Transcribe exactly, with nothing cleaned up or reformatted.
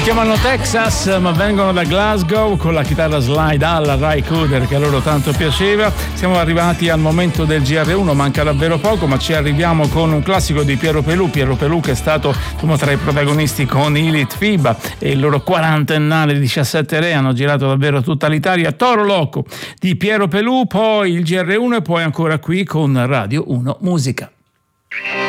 chiamano Texas ma vengono da Glasgow con la chitarra slide alla Ry Cooder che a loro tanto piaceva. Siamo arrivati al momento del G R uno, manca davvero poco, ma ci arriviamo con un classico di Piero Pelù. Piero Pelù che è stato uno tra i protagonisti con Ilit Fiba e il loro quarantennale di diciassette re, hanno girato davvero tutta l'Italia. Toro Loco di Piero Pelù, poi il G R uno e poi ancora qui con Radio uno Musica.